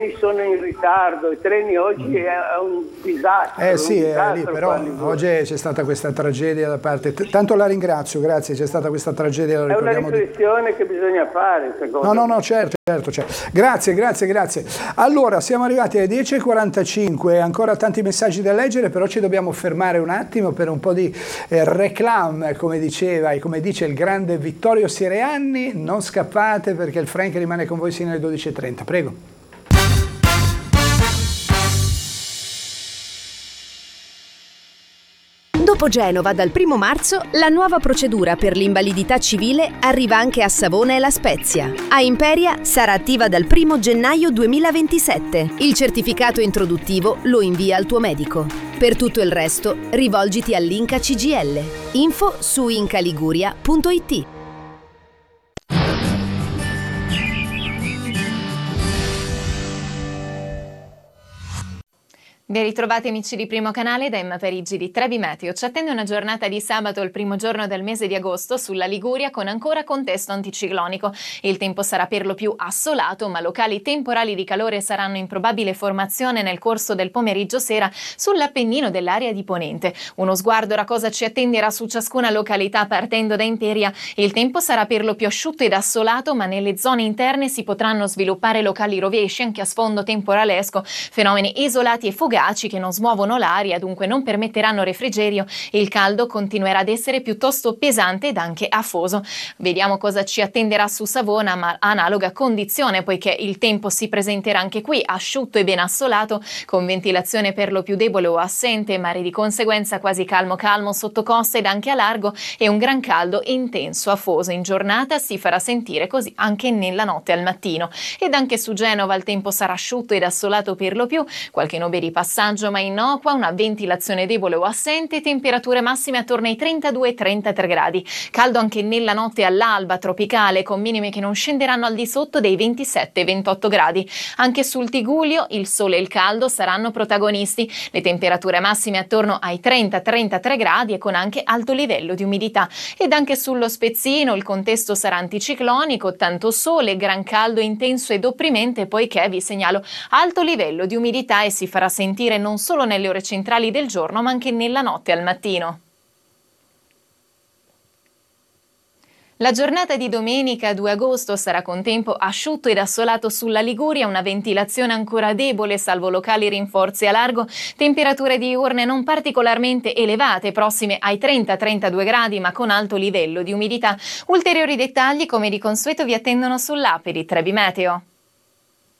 sono in ritardo, i treni oggi è un disastro. Sì, un è lì, disastro però oggi c'è stata questa tragedia da parte. Tanto la ringrazio, grazie, c'è stata questa tragedia, lo è una ricordiamo. riflessione che bisogna fare, secondo me. No, certo. Grazie. Allora, siamo arrivati alle 10:45, ancora tanti messaggi da leggere, però ci dobbiamo fermare un attimo per un po' di reclam, come diceva e come dice il grande Vittorio Sireanni. Non scappate perché il Frank rimane con voi sino alle 12:30. Prego. Dopo Genova, dal 1 marzo, la nuova procedura per l'invalidità civile arriva anche a Savona e La Spezia. A Imperia sarà attiva dal 1 gennaio 2027. Il certificato introduttivo lo invia al tuo medico. Per tutto il resto, rivolgiti all'Inca CGL. Info su incaliguria.it. Ben ritrovati amici di Primo Canale, da Emma Parigi di Trebi Meteo. Ci attende una giornata di sabato, il primo giorno del mese di agosto, sulla Liguria con ancora contesto anticiclonico. Il tempo sarà per lo più assolato, ma locali temporali di calore saranno in probabile formazione nel corso del pomeriggio-sera sull'Appennino dell'area di Ponente. Uno sguardo a cosa ci attenderà su ciascuna località partendo da Imperia. Il tempo sarà per lo più asciutto ed assolato, ma nelle zone interne si potranno sviluppare locali rovesci anche a sfondo temporalesco, fenomeni isolati e fugati che non smuovono l'aria, dunque non permetteranno refrigerio. Il caldo continuerà ad essere piuttosto pesante ed anche afoso. Vediamo cosa ci attenderà su Savona, ma analoga condizione, poiché il tempo si presenterà anche qui asciutto e ben assolato, con ventilazione per lo più debole o assente, mare di conseguenza quasi calmo sotto costa ed anche a largo, e un gran caldo intenso afoso. In giornata si farà sentire così anche nella notte al mattino. Ed anche su Genova il tempo sarà asciutto ed assolato per lo più, qualche nube di passaggio ma innocua, una ventilazione debole o assente, temperature massime attorno ai 32-33 gradi. Caldo anche nella notte all'alba, tropicale, con minime che non scenderanno al di sotto dei 27-28 gradi. Anche sul Tigullio il sole e il caldo saranno protagonisti, le temperature massime attorno ai 30-33 gradi e con anche alto livello di umidità. Ed anche sullo Spezzino il contesto sarà anticiclonico, tanto sole, gran caldo intenso ed opprimente, poiché vi segnalo alto livello di umidità e si farà sentire non solo nelle ore centrali del giorno ma anche nella notte al mattino. La giornata di domenica 2 agosto sarà con tempo asciutto ed assolato sulla Liguria, una ventilazione ancora debole salvo locali rinforzi a largo, temperature diurne non particolarmente elevate, prossime ai 30-32 gradi ma con alto livello di umidità. Ulteriori dettagli come di consueto vi attendono sull'app di Trebi Meteo.